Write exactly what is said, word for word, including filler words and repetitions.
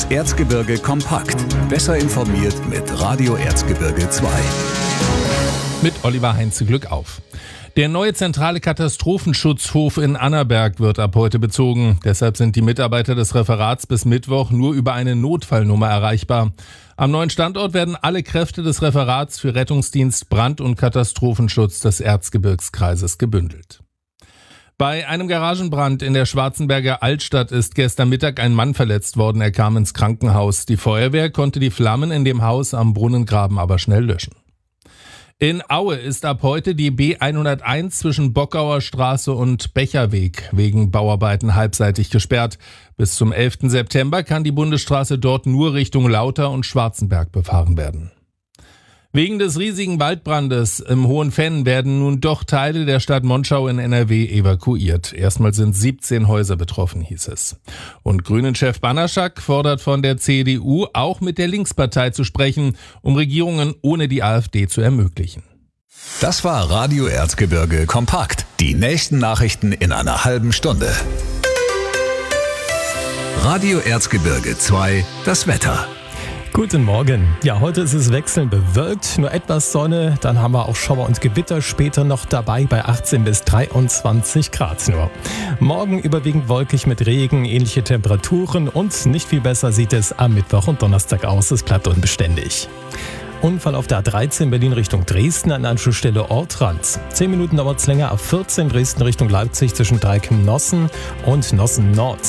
Das Erzgebirge kompakt. Besser informiert mit Radio Erzgebirge zwei. Mit Oliver Heinze, Glück auf. Der neue zentrale Katastrophenschutzhof in Annaberg wird ab heute bezogen. Deshalb sind die Mitarbeiter des Referats bis Mittwoch nur über eine Notfallnummer erreichbar. Am neuen Standort werden alle Kräfte des Referats für Rettungsdienst, Brand- und Katastrophenschutz des Erzgebirgskreises gebündelt. Bei einem Garagenbrand in der Schwarzenberger Altstadt ist gestern Mittag ein Mann verletzt worden. Er kam ins Krankenhaus. Die Feuerwehr konnte die Flammen in dem Haus am Brunnengraben aber schnell löschen. In Aue ist ab heute die B hunderteins zwischen Bockauer Straße und Becherweg wegen Bauarbeiten halbseitig gesperrt. Bis zum elften September kann die Bundesstraße dort nur Richtung Lauter und Schwarzenberg befahren werden. Wegen des riesigen Waldbrandes im Hohenfenn werden nun doch Teile der Stadt Monschau in N R W evakuiert. Erstmal sind siebzehn Häuser betroffen, hieß es. Und Grünen-Chef Banaschak fordert von der C D U, auch mit der Linkspartei zu sprechen, um Regierungen ohne die AfD zu ermöglichen. Das war Radio Erzgebirge kompakt. Die nächsten Nachrichten in einer halben Stunde. Radio Erzgebirge zwei, das Wetter. Guten Morgen. Ja, heute ist es wechselnd bewölkt, nur etwas Sonne, dann haben wir auch Schauer und Gewitter später noch dabei bei achtzehn bis dreiundzwanzig Grad nur. Morgen überwiegend wolkig mit Regen, ähnliche Temperaturen und nicht viel besser sieht es am Mittwoch und Donnerstag aus, es bleibt unbeständig. Unfall auf der A dreizehn Berlin Richtung Dresden an Anschlussstelle Ortrand. Zehn Minuten dauert es länger, ab vierzehn Dresden Richtung Leipzig zwischen Dreiken-Nossen und Nossen Nord.